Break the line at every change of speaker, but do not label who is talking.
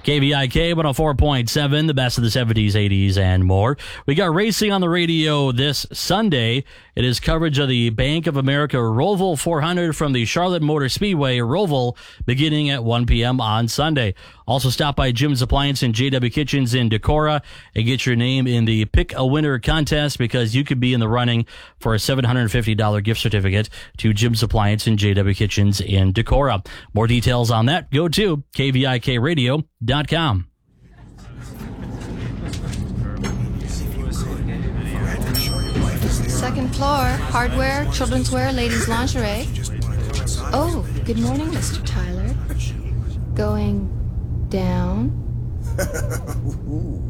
KVIK 104.7, the best of the 70s, 80s, and more. We got racing on the radio this Sunday. It is coverage of the Bank of America Roval 400 from the Charlotte Motor Speedway, Roval, beginning at 1 p.m. on Sunday. Also stop by Jim's Appliance and JW Kitchens in Decorah and get your name in the Pick a Winner contest because you could be in the running for a $750 gift certificate to Jim's Appliance and JW Kitchens in Decorah. More details on that, go to KVIKradio.com.
Second floor, hardware, children's wear, ladies' lingerie. Oh, good morning, Mr. Tyler. Going down.